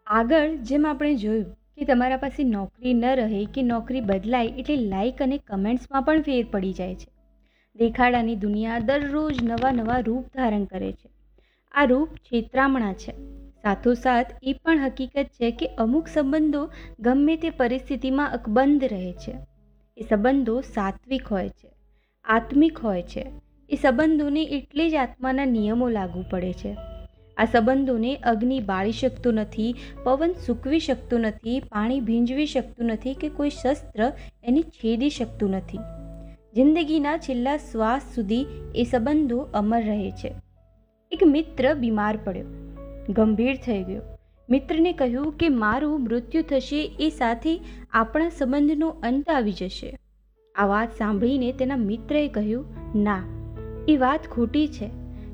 આગળ જેમ આપણે જોયું કે તમારા પાસે નોકરી ન રહે કે નોકરી બદલાય એટલે લાઇક અને કમેન્ટ્સમાં પણ ફેર પડી જાય છે. દેખાડાની દુનિયા દરરોજ નવા નવા રૂપ ધારણ કરે છે. આ રૂપ છેતરામણા છે. સાથોસાથ એ પણ હકીકત છે કે અમુક સંબંધો ગમે તે પરિસ્થિતિમાં અકબંધ રહે છે. એ સંબંધો સાત્વિક હોય છે, આત્મિક હોય છે. એ સંબંધોને એટલે જ આત્માના નિયમો લાગુ પડે છે. આ સંબંધોને અગ્નિ બાળી શકતું નથી, પવન સૂકવી શકતું નથી, પાણી ભીંજવી શકતું નથી કે કોઈ શસ્ત્ર એને છેદી શકતું નથી. જિંદગીના છેલ્લા શ્વાસ સુધી એ સંબંધો અમર રહે છે. એક મિત્ર બીમાર પડ્યો, ગંભીર થઈ ગયો. મિત્રને કહ્યું કે મારું મૃત્યુ થશે એ સાથે આપણા સંબંધનો અંત આવી જશે. આ વાત સાંભળીને તેના મિત્રએ કહ્યું, ના, એ વાત ખોટી છે.